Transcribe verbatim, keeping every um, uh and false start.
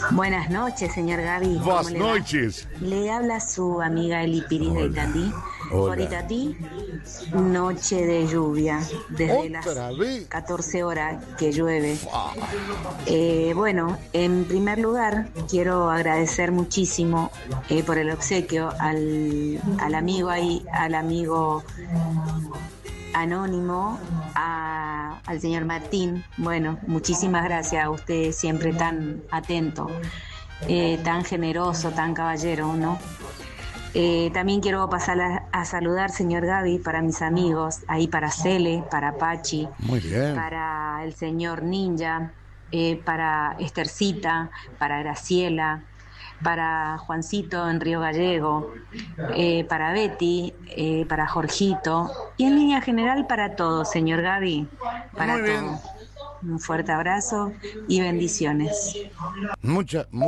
Buenas noches, señor Gaby. ¿Cómo Buenas le va? noches. Le habla su amiga Eli Piris de Itatí. Hola. Por Itatí, noche de lluvia, desde las ¿Otra vez? catorce horas que llueve. Ah, Eh, bueno, en primer lugar, quiero agradecer muchísimo eh, por el obsequio al, al amigo ahí, al amigo anónimo, a- al señor Martín. Bueno, muchísimas gracias a usted, siempre tan atento, eh, tan generoso, tan caballero, ¿no? Eh, también quiero pasar a, a saludar, señor Gaby, para mis amigos, ahí para Cele, para Pachi, muy bien. para el señor Ninja, eh, para Estercita, para Graciela, para Juancito en Río Gallego, eh, para Betty, eh, para Jorgito y en línea general para todos, señor Gaby, para Muy bien. todos. Un fuerte abrazo y bendiciones. Mucha,